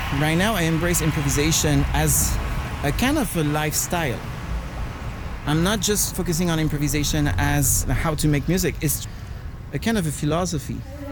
Right now, I embrace improvisation as a kind of a lifestyle. I'm not just focusing on improvisation as how to make music. It's a kind of a philosophy.